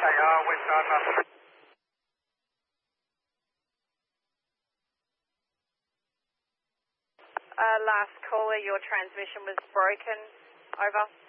KR, West Arthur. Last caller, your transmission was broken. Over.